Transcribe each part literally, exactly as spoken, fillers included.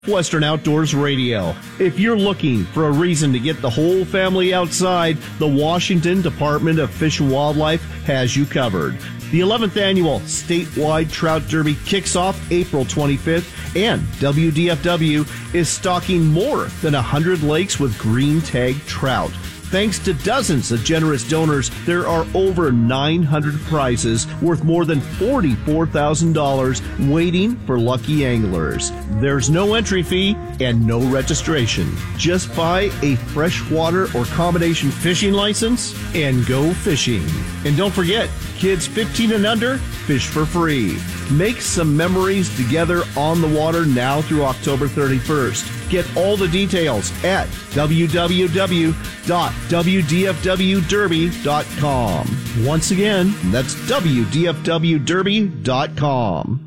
Western Outdoors Radio. If you're looking for a reason to get the whole family outside, the Washington Department of Fish and Wildlife has you covered. The eleventh annual statewide trout derby kicks off April twenty-fifth, and W D F W is stocking more than one hundred lakes with green tag trout. Thanks to dozens of generous donors, there are over nine hundred prizes worth more than forty-four thousand dollars waiting for lucky anglers. There's no entry fee and no registration. Just buy a freshwater or combination fishing license and go fishing. And don't forget, kids fifteen and under, fish for free. Make some memories together on the water now through October thirty-first. Get all the details at w w w dot w d f w derby dot com. Once again, that's w d f w derby dot com.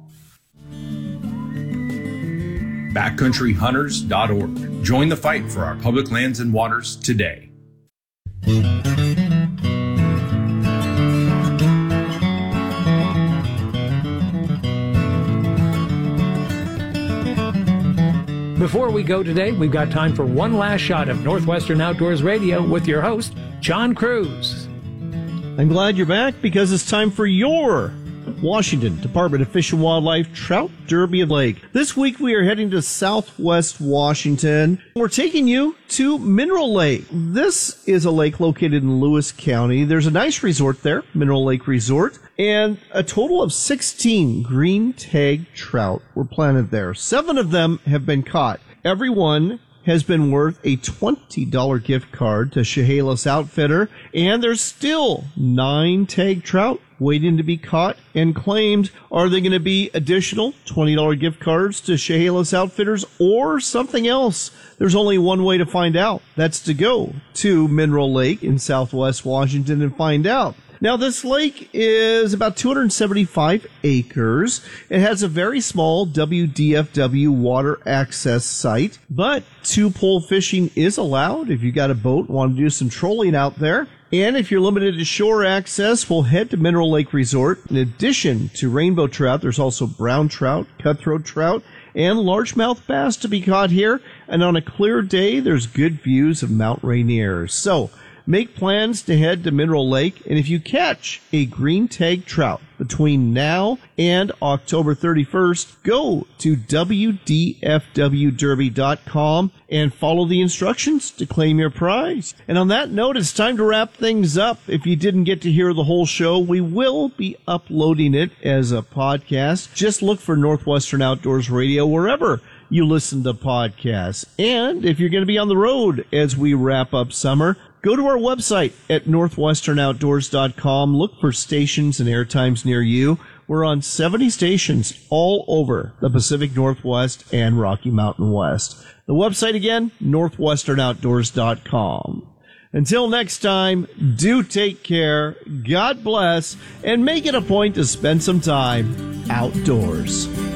backcountry hunters dot org. Join the fight for our public lands and waters today. Before we go today, we've got time for one last shot of Northwestern Outdoors Radio with your host, John Cruz. I'm glad you're back because it's time for your Washington Department of Fish and Wildlife Trout Derby Lake. This week we are heading to Southwest Washington. We're taking you to Mineral Lake. This is a lake located in Lewis County. There's a nice resort there, Mineral Lake Resort, and a total of sixteen green tag trout were planted there. Seven of them have been caught. Every one has been worth a twenty dollars gift card to Chehalis Outfitter, and there's still nine tag trout waiting to be caught and claimed. Are they going to be additional twenty dollars gift cards to Chehalis Outfitters or something else? There's only one way to find out. That's to go to Mineral Lake in Southwest Washington and find out. Now, this lake is about two hundred seventy-five acres. It has a very small W D F W water access site, but two-pole fishing is allowed if you got a boat and want to do some trolling out there. And if you're limited to shore access, we'll head to Mineral Lake Resort. In addition to rainbow trout, there's also brown trout, cutthroat trout, and largemouth bass to be caught here. And on a clear day, there's good views of Mount Rainier. So, make plans to head to Mineral Lake, and if you catch a green tag trout between now and October thirty-first, go to w d f w derby dot com and follow the instructions to claim your prize. And on that note, it's time to wrap things up. If you didn't get to hear the whole show, we will be uploading it as a podcast. Just look for Northwestern Outdoors Radio wherever you listen to podcasts. And if you're going to be on the road as we wrap up summer, go to our website at northwestern outdoors dot com. Look for stations and airtimes near you. We're on seventy stations all over the Pacific Northwest and Rocky Mountain West. The website again, northwestern outdoors dot com. Until next time, do take care, God bless, and make it a point to spend some time outdoors.